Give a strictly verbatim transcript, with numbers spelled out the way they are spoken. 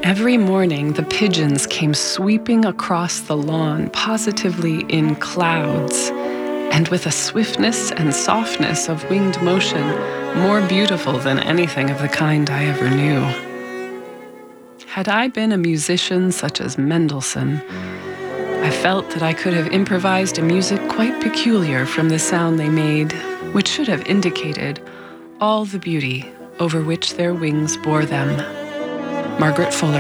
Every morning, the pigeons came sweeping across the lawn, positively in clouds, and with a swiftness and softness of winged motion more beautiful than anything of the kind I ever knew. Had I been a musician such as Mendelssohn, I felt that I could have improvised a music quite peculiar from the sound they made, which should have indicated all the beauty over which their wings bore them. Margaret Fuller.